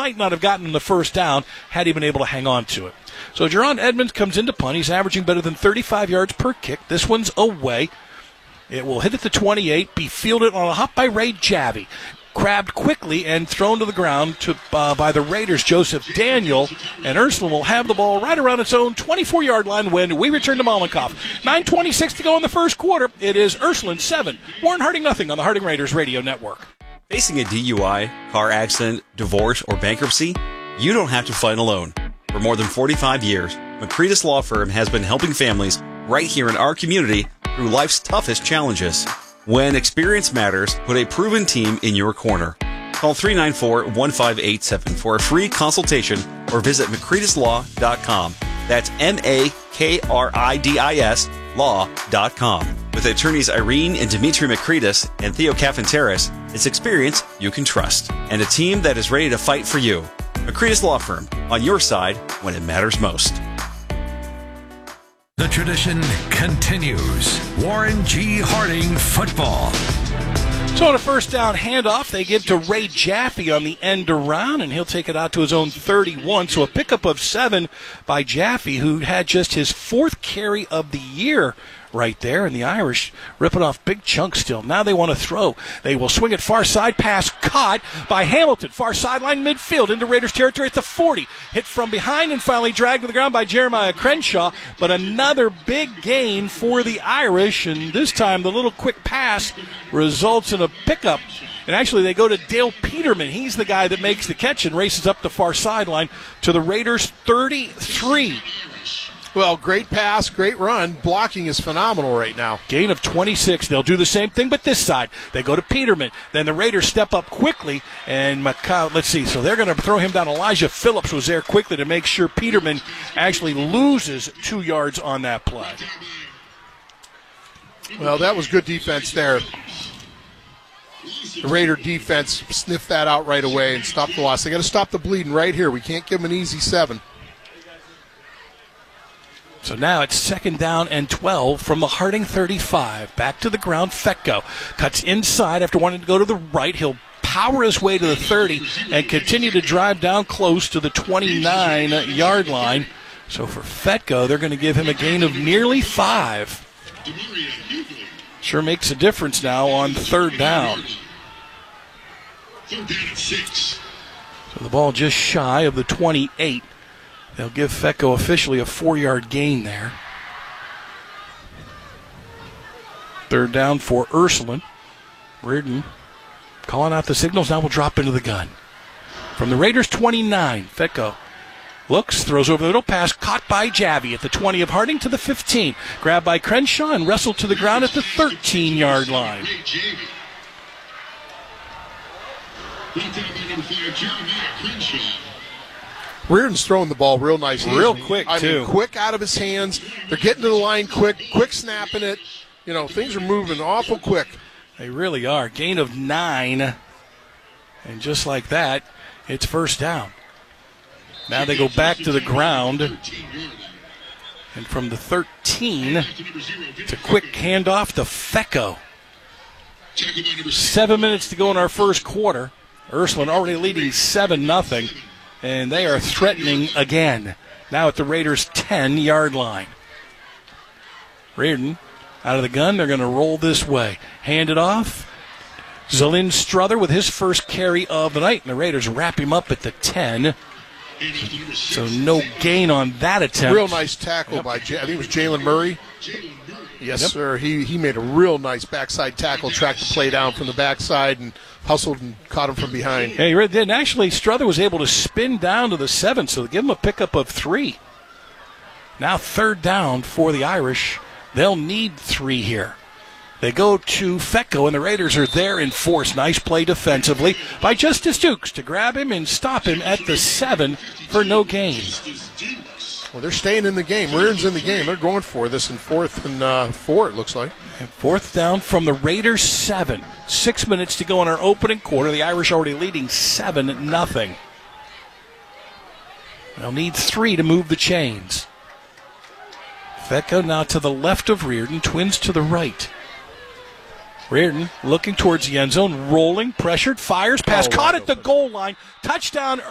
might not have gotten the first down had he been able to hang on to it. So Jerron Edmonds comes into punt. He's averaging better than 35 yards per kick. This one's away. It will hit at the 28, be fielded on a hop by Ray Javy. Grabbed quickly and thrown to the ground by the Raiders' Joseph Daniel, and Ursuline will have the ball right around its own 24-yard line when we return to Mollenkopf. 9:26 to go in the first quarter. It is Ursuline 7, Warren Harding nothing on the Harding Raiders Radio Network. Facing a DUI, car accident, divorce, or bankruptcy, you don't have to fight alone. For more than 45 years, McCretus Law Firm has been helping families right here in our community through life's toughest challenges. When experience matters, put a proven team in your corner. Call 394-1587 for a free consultation or visit McCretuslaw.com. That's MAKRIDIS law.com. With attorneys Irene and Dimitri McCretus and Theo Cafanteris, it's experience you can trust and a team that is ready to fight for you. McCretus Law Firm, on your side when it matters most. The tradition continues. Warren G. Harding football. So on a first down handoff, they give to Ray Jaffe on the end around, and he'll take it out to his own 31. So a pickup of 7 by Jaffe, who had just his 4th carry of the year right there, and the Irish ripping off big chunks still. Now they want to throw. They will swing it far side, pass caught by Hamilton. Far sideline midfield into Raiders territory at the 40. Hit from behind and finally dragged to the ground by Jeremiah Crenshaw, but another big gain for the Irish, and this time the little quick pass results in a pickup. And actually they go to Dale Peterman. He's the guy that makes the catch and races up the far sideline to the Raiders 33. Well, great pass, great run. Blocking is phenomenal right now. Gain of 26. They'll do the same thing, but this side. They go to Peterman. Then the Raiders step up quickly, and let's see. So they're going to throw him down. Elijah Phillips was there quickly to make sure Peterman actually loses 2 yards on that play. Well, that was good defense there. The Raider defense sniffed that out right away and stopped the loss. They got to stop the bleeding right here. We can't give them an easy 7. So now it's 2nd down and 12 from the Harding 35. Back to the ground, Fetko cuts inside after wanting to go to the right. He'll power his way to the 30 and continue to drive down close to the 29-yard line. So for Fetko, they're going to give him a gain of nearly 5. Sure makes a difference now on 3rd down. So the ball just shy of the 28. They'll give Fetko officially a 4-yard gain there. 3rd down for Ursuline. Reardon calling out the signals. Now will drop into the gun. From the Raiders 29, Fetko looks, throws over the middle, pass caught by Javy at the 20 of Harding to the 15. Grabbed by Crenshaw and wrestled to the ground at the 13-yard line. Reardon's throwing the ball real nice. Real quick, too. Quick out of his hands. They're getting to the line quick snapping it. You know, things are moving awful quick. They really are. Gain of 9. And just like that, it's 1st down. Now they go back to the ground. And from the 13, it's a quick handoff to Fetko. 7 minutes to go in our first quarter. Ursuline already leading 7-0. And they are threatening again. Now at the Raiders' 10-yard line. Reardon out of the gun. They're going to roll this way. Hand it off. Zalin Strother with his first carry of the night. And the Raiders wrap him up at the 10. So no gain on that attempt. Real nice tackle by, I think it was Jalen Murray. Yes, sir. He made a real nice backside tackle, tracked the play down from the backside and hustled and caught him from behind. Yeah, he really did. And actually, Strother was able to spin down to the 7, so give him a pickup of 3. Now 3rd down for the Irish. They'll need 3 here. They go to Fetko, and the Raiders are there in force. Nice play defensively by Justice Dukes to grab him and stop him at the 7 for no gain. Well, they're staying in the game. Reardon's in the game. They're going for this in 4th and 4, it looks like. And 4th down from the Raiders' 7. 6 minutes to go in our opening quarter. The Irish already leading 7-0. They'll need 3 to move the chains. Fetko now to the left of Reardon. Twins to the right. Reardon looking towards the end zone. Rolling, pressured, fires, pass, caught at the goal line. Touchdown